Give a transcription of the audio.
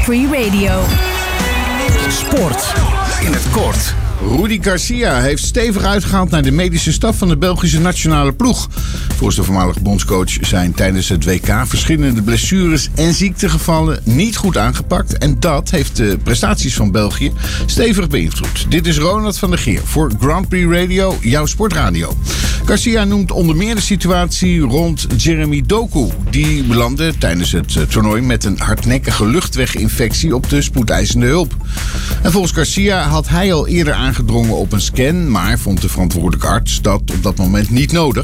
Free Radio. Sport in het kort. Rudi Garcia heeft stevig uitgehaald naar de medische staf van de Belgische nationale ploeg. Volgens de voormalige bondscoach zijn tijdens het WK verschillende blessures en ziektegevallen niet goed aangepakt. En dat heeft de prestaties van België stevig beïnvloed. Dit is Ronald van der Geer voor Grand Prix Radio, jouw sportradio. Garcia noemt onder meer de situatie rond Jeremy Doku. Die belandde tijdens het toernooi met een hardnekkige luchtweginfectie op de spoedeisende hulp. En volgens Garcia had hij al eerder aangedrongen op een scan, maar vond de verantwoordelijke arts dat op dat moment niet nodig.